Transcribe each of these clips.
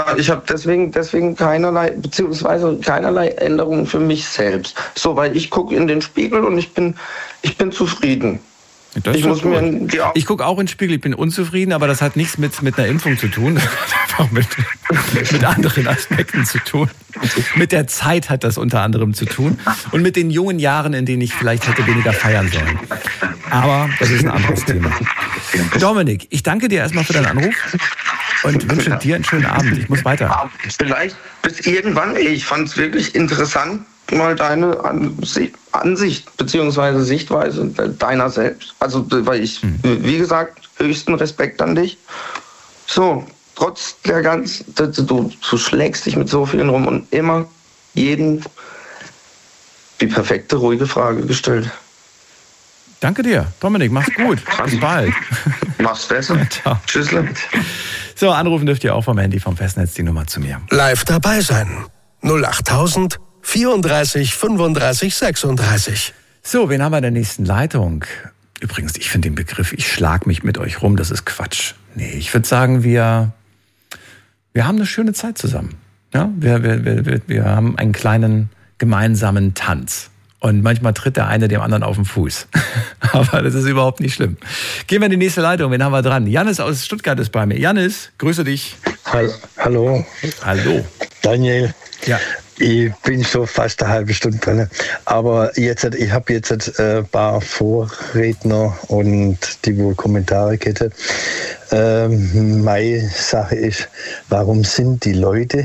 ich habe deswegen keinerlei Änderungen für mich selbst. So, weil ich gucke in den Spiegel und ich bin zufrieden. Ich gucke auch in den Spiegel, ich bin unzufrieden, aber das hat nichts mit einer Impfung zu tun. Das hat einfach mit anderen Aspekten zu tun. Mit der Zeit hat das unter anderem zu tun. Und mit den jungen Jahren, in denen ich vielleicht hätte weniger feiern sollen. Aber das ist ein anderes Thema. Dominik, ich danke dir erstmal für deinen Anruf und wünsche dir einen schönen Abend. Ich muss weiter. Vielleicht bis irgendwann. Ich fand es wirklich interessant, mal deine Ansicht bzw. Sichtweise deiner selbst. Also, weil ich, wie gesagt, höchsten Respekt an dich. So, trotz der ganzen, du schlägst dich mit so vielen rum und immer jeden die perfekte, ruhige Frage gestellt. Danke dir, Dominik, mach's gut. Bis bald. Mach's besser. Ciao. Tschüss. So, anrufen dürft ihr auch vom Handy, vom Festnetz, die Nummer zu mir. Live dabei sein. 08000 34 35 36. So, wen haben wir in der nächsten Leitung? Übrigens, ich finde den Begriff, ich schlag mich mit euch rum, das ist Quatsch. Nee, ich würde sagen, wir haben eine schöne Zeit zusammen. Ja, wir haben einen kleinen gemeinsamen Tanz. Und manchmal tritt der eine dem anderen auf den Fuß. Aber das ist überhaupt nicht schlimm. Gehen wir in die nächste Leitung. Wen haben wir dran? Jannis aus Stuttgart ist bei mir. Jannis, grüße dich. Hallo. Hallo. Daniel. Ja. Ich bin schon fast eine halbe Stunde drin. Aber ich habe jetzt ein paar Vorredner und die wohl Kommentare hätten. Meine Sache ist, warum sind die Leute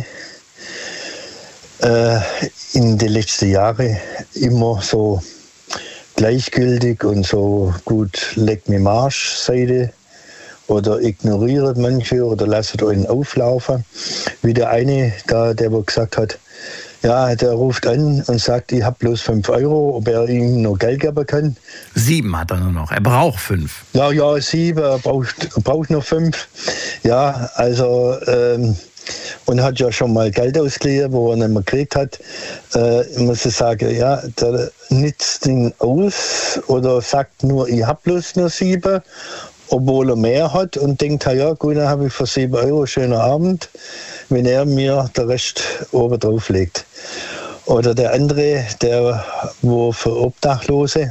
in den letzten Jahren immer so gleichgültig und so gut leck mir Marschseite oder ignoriert manche oder lasst euch auflaufen. Wie der eine da, der wo gesagt hat, ja, der ruft an und sagt, ich habe bloß 5 Euro, ob er ihm noch Geld geben kann. 7 hat er nur noch, er braucht 5. Ja, 7, er braucht noch 5. Ja, also und hat ja schon mal Geld ausgeliehen, wo er nicht mehr gekriegt hat. Muss ich sagen, ja, der nützt ihn aus oder sagt nur, ich habe bloß nur 7, obwohl er mehr hat und denkt, ja gut, dann habe ich für 7 Euro schönen Abend, wenn er mir den Rest oben drauf legt. Oder der andere, der wo für Obdachlose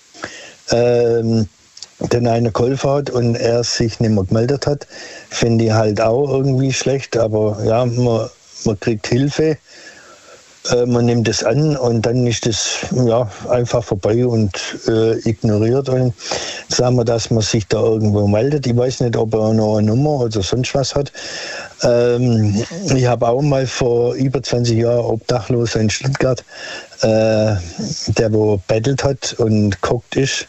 den einer geholfen hat und er sich nicht mehr gemeldet hat, finde ich halt auch irgendwie schlecht. Aber ja, man kriegt Hilfe, man nimmt es an und dann ist es ja einfach vorbei und ignoriert. Und sagen wir, dass man sich da irgendwo meldet. Ich weiß nicht, ob er noch eine Nummer oder sonst was hat. Ich habe auch mal vor über 20 Jahren Obdachloser in Stuttgart, der wo bettelt hat und geguckt ist.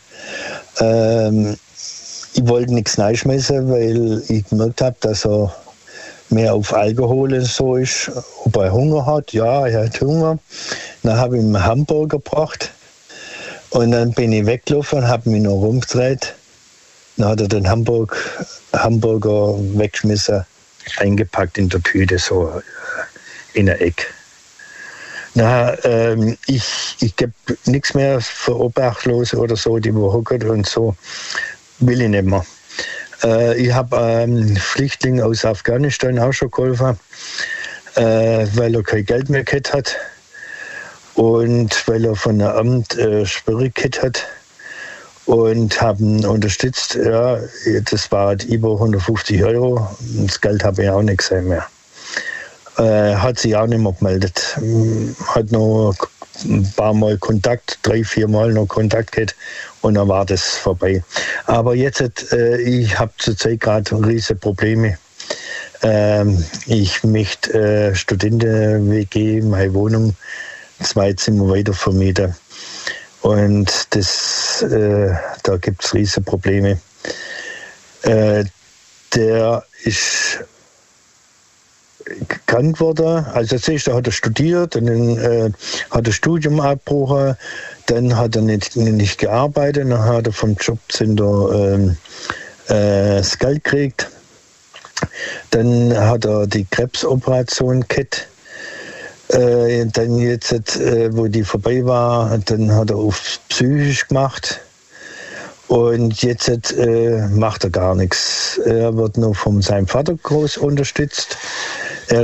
Ich wollte nichts reinschmeißen, weil ich gemerkt habe, dass er mehr auf Alkohol und so ist. Ob er Hunger hat, ja, er hat Hunger. Dann habe ich ihm einen Hamburger gebracht und dann bin ich weggelaufen und habe mich noch rumgedreht. Dann hat er den Hamburger weggeschmissen, eingepackt in der Tüte, so in der Ecke. Ich gebe nichts mehr für Obdachlose oder so, die wo hocken und so, will ich nicht mehr. Ich habe Flüchtling aus Afghanistan auch schon geholfen, weil er kein Geld mehr gehabt hat und weil er von der Amt Schwierigkeit hat und haben unterstützt. Ja, das war über 150 Euro. Das Geld habe ich auch nicht gesehen mehr. Hat sich auch nicht mehr gemeldet. Hat noch ein paar Mal Kontakt, 3-4 Mal noch Kontakt gehabt und dann war das vorbei. Aber jetzt, ich habe zurzeit gerade riesige Probleme. Ich möchte Studenten-WG, meine Wohnung, 2 Zimmer weiter vermieten. Und da gibt es riesige Probleme. Der ist krank wurde. Also zuerst hat er studiert und dann hat er Studium abgebrochen, dann hat er nicht gearbeitet, dann hat er vom Jobcenter das Geld gekriegt, dann hat er die Krebsoperation gehabt, dann jetzt, wo die vorbei war, dann hat er auf psychisch gemacht und jetzt macht er gar nichts. Er wird nur von seinem Vater groß unterstützt. Er